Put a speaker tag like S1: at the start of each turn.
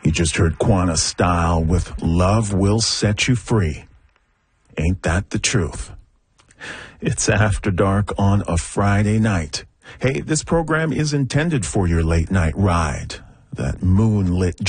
S1: You just heard Quanta Style with Love Will Set You Free. Ain't that the truth? It's After Dark on a Friday night. Hey, this program is intended for your late night ride. That moonlit